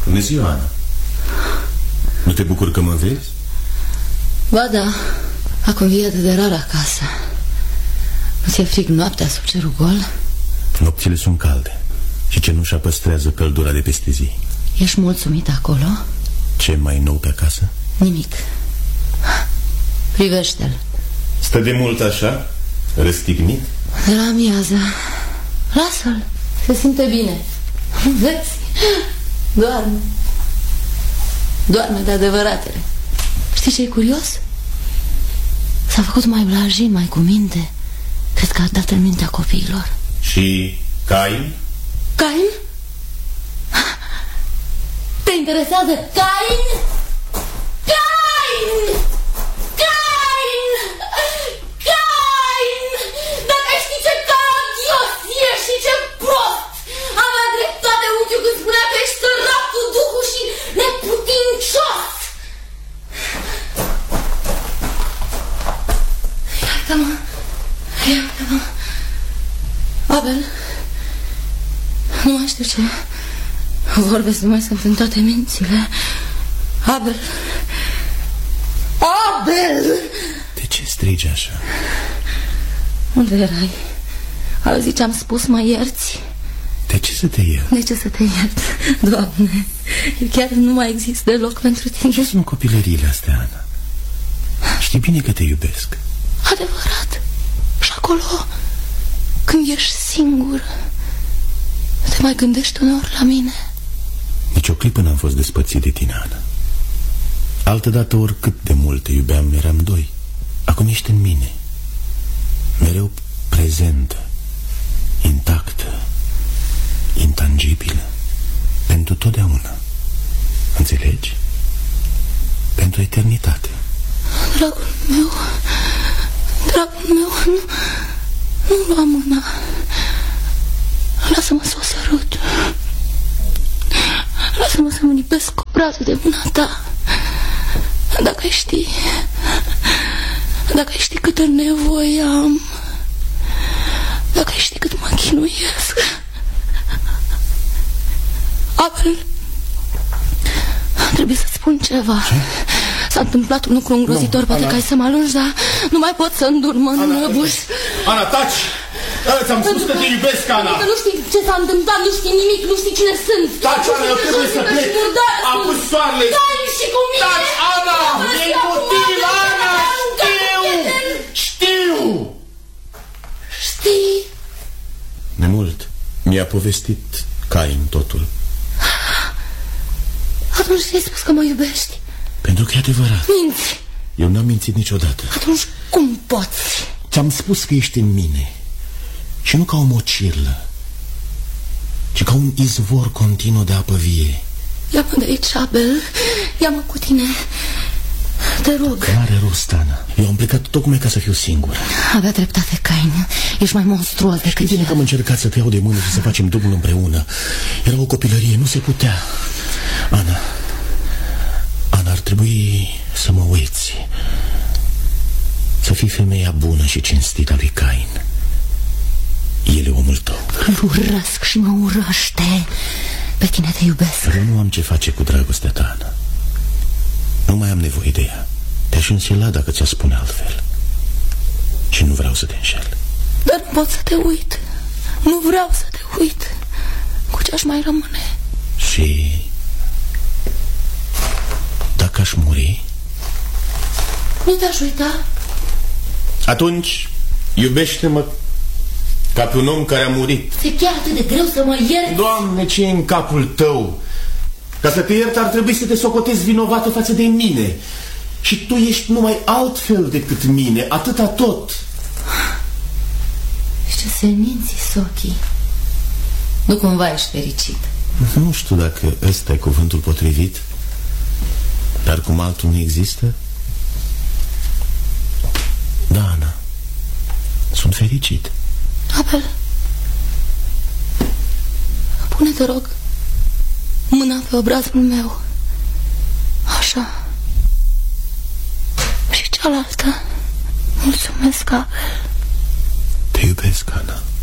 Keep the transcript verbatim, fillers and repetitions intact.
Bună ziua, Ana. Nu te bucur că mă vezi? Ba da, acum vii atât de rar acasă. Nu ți-e frig noaptea sub cerul gol? Nopțile sunt calde și cenușa păstrează căldura de peste zi. Ești mulțumit acolo? Ce mai nou pe acasă? Nimic. Privește-l. Stă de mult așa? Răstignit? De la amiază. Lasă-l, se simte bine. Vezi? Doarme. Doarme de adevăratele. Știi ce e curios? S-a făcut mai blajin, mai cu minte. Cred că a dat în mintea copiilor. Și Cain? Cain? Te interesează Cain? Cain! Cain! Cain! Dacă știi ce caragios ești și ce prost! Avea dreptate unchiul când spunea că ești sărac cu duhul și neputincios! Iartă-mă! Iartă-mă! Abel, nu mai știu ce vorbesc, nu mai sunt în toate mințile. Abel! Abel! De ce strigi așa? Unde erai? Auzi ce am spus, mă ierți? De ce să te iert? De ce să te iert, Doamne? Eu chiar nu mai exist deloc pentru tine. Ce sunt copilăriile astea, Ana? Știi bine că te iubesc. Adevărat. Și acolo, când ești singur, te mai gândești uneori la mine? Nici o clipă n-am fost despărțit de tine, Ana. Altădată, oricât de mult te iubeam, eram doi. Acum ești în mine, mereu prezentă, intactă, intangibilă, pentru totdeauna. Înțelegi? Pentru eternitate. Dragul meu, dragul meu, nu, nu lua mâna. Lasă-mă să o sărut. Lasă-mă să mă lipesc cu brațul de mâna ta. Dacă știi, dacă știi câtă nevoie am, dacă știi cât mă chinuiesc. Abel, trebuie să-ți spun ceva. Ce? S-a întâmplat un lucru îngrozitor, no, poate Ana. Că ai să mă alungi, dar nu mai pot să îndur, mă năbuși. Ana, taci! Ți-am spus că te iubesc, Ana! Că nu știi ce s-a întâmplat, nu știi nimic, nu știi cine sunt. Taci, Ana, eu trebuie să plec! A pus soarele! Stai și cu mine! Taci, Ana! E inutil, Ana! Știu! Știu! Știi? Nemult mi-a povestit Cain totul. Atunci ți-ai spus că mă iubești? Pentru că e adevărat. Minți! Eu n-am mințit niciodată. Atunci cum poți? Ți-am spus că ești în mine. Și nu ca o mocirlă, ci ca un izvor continuu de apă vie. Ia-mă de aici, Abel. Ia-mă cu tine. Te rog. N-are rost, Ana. Eu am plecat tocmai ca să fiu singur. Avea dreptate, Cain. Ești mai monstruos decât Știi bine că am încercat să te iau de mână și să facem drumul împreună. Era o copilărie, nu se putea. Ana, Ana, ar trebui să mă uiți. Să fii femeia bună și cinstită a lui Cain. El e omul tău. Îl urăsc și mă urăște. Pe tine te iubesc. Eu nu am ce face cu dragostea ta, Ana. Nu mai am nevoie de ea. Te-aș înșela dacă ți-a spune altfel. Și nu vreau să te înșel. Dar nu pot să te uit. Nu vreau să te uit. Cu ce aș mai rămâne? Și dacă aș muri? Nu te-aș uita? Atunci iubește-mă ca pe un om care a murit. E chiar atât de greu să mă ierți? Doamne, ce e în capul tău? Ca să te iert ar trebui să te socotezi vinovată față de mine. Și tu ești numai altfel decât mine, atâta tot. Și ce seminții, Sochi. Nu cumva ești fericit? Nu știu dacă ăsta e cuvântul potrivit, dar cum altul nu există. Da, Ana, sunt fericit. Abel, pune, te rog, mâna pe obrazul meu. Așa. Și cealaltă. Mulțumesc, Abel. Te iubesc, Ana.